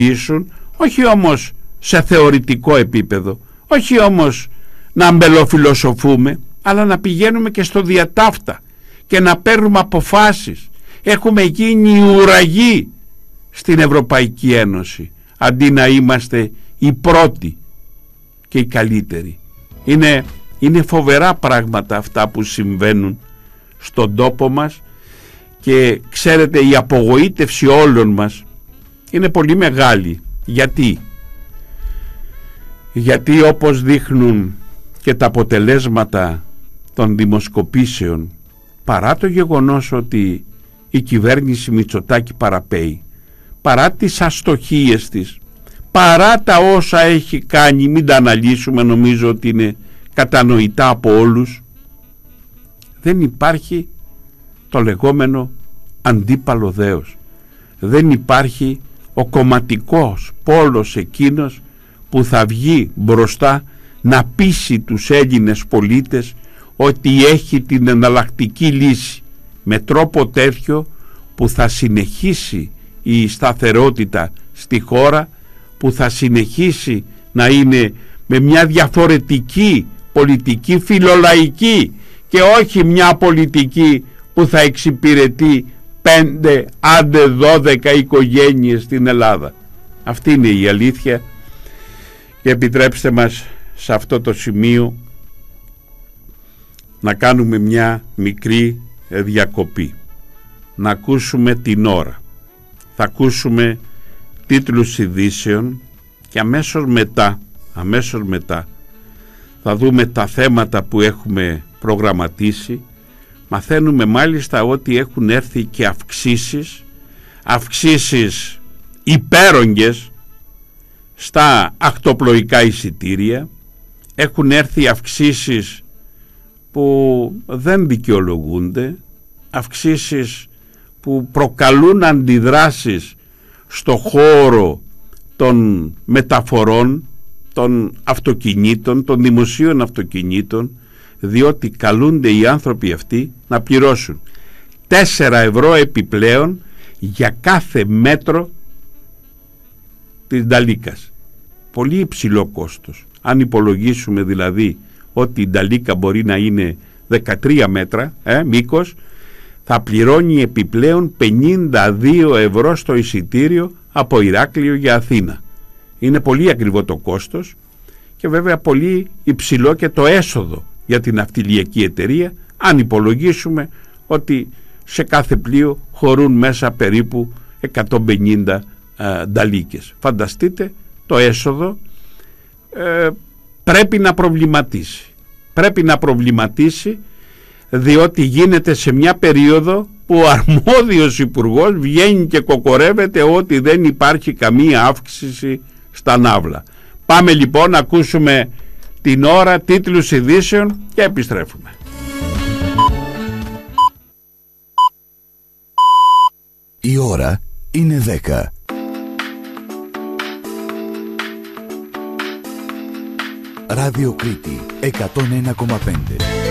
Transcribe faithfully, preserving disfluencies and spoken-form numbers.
όχι όμως σε θεωρητικό επίπεδο, όχι όμως να αμπελοφιλοσοφούμε, αλλά να πηγαίνουμε και στο διατάφτα και να παίρνουμε αποφάσεις. Έχουμε γίνει ουραγοί στην Ευρωπαϊκή Ένωση, αντί να είμαστε οι πρώτοι και οι καλύτεροι. Είναι, είναι φοβερά πράγματα αυτά που συμβαίνουν στον τόπο μας, και ξέρετε, η απογοήτευση όλων μας είναι πολύ μεγάλη. Γιατί? Γιατί όπως δείχνουν και τα αποτελέσματα των δημοσκοπήσεων, παρά το γεγονός ότι η κυβέρνηση Μητσοτάκη παραπέει, παρά τις αστοχίες της, παρά τα όσα έχει κάνει, μην τα αναλύσουμε, νομίζω ότι είναι κατανοητά από όλους, δεν υπάρχει το λεγόμενο αντίπαλο δέος. Δεν υπάρχει ο κομματικός πόλος εκείνος που θα βγει μπροστά να πείσει τους Έλληνες πολίτες ότι έχει την εναλλακτική λύση, με τρόπο τέτοιο που θα συνεχίσει η σταθερότητα στη χώρα, που θα συνεχίσει να είναι με μια διαφορετική πολιτική, φιλολαϊκή, και όχι μια πολιτική που θα εξυπηρετεί πέντε, άντε δώδεκα οικογένειες στην Ελλάδα. Αυτή είναι η αλήθεια, και επιτρέψτε μας σε αυτό το σημείο να κάνουμε μια μικρή διακοπή, να ακούσουμε την ώρα. Θα ακούσουμε τίτλους ειδήσεων και αμέσως μετά, αμέσως μετά θα δούμε τα θέματα που έχουμε προγραμματίσει. Μαθαίνουμε μάλιστα ότι έχουν έρθει και αυξήσεις, αυξήσεις υπέρογγες στα ακτοπλοϊκά εισιτήρια. Έχουν έρθει αυξήσεις που δεν δικαιολογούνται, αυξήσεις που προκαλούν αντιδράσεις στο χώρο των μεταφορών, των αυτοκινήτων, των δημοσίων αυτοκινήτων, διότι καλούνται οι άνθρωποι αυτοί να πληρώσουν τέσσερα ευρώ επιπλέον για κάθε μέτρο της Νταλίκας. Πολύ υψηλό κόστος. Αν υπολογίσουμε δηλαδή ότι η Νταλίκα μπορεί να είναι δεκατρία μέτρα ε, μήκος, θα πληρώνει επιπλέον πενήντα δύο ευρώ στο εισιτήριο από Ηράκλειο για Αθήνα. Είναι πολύ ακριβό το κόστος, και βέβαια πολύ υψηλό και το έσοδο για την ναυτιλιακή εταιρεία, αν υπολογίσουμε ότι σε κάθε πλοίο χωρούν μέσα περίπου εκατόν πενήντα ε, νταλίκες. Φανταστείτε, το έσοδο ε, πρέπει να προβληματίσει. Πρέπει να προβληματίσει, διότι γίνεται σε μια περίοδο που ο αρμόδιος υπουργός βγαίνει και κοκορεύεται ότι δεν υπάρχει καμία αύξηση στα ναύλα. Πάμε λοιπόν να ακούσουμε την ώρα, τίτλους ειδήσεων, και επιστρέφουμε. Η ώρα είναι δέκα. Ράδιο Κρήτη εκατόν ένα κόμμα πέντε.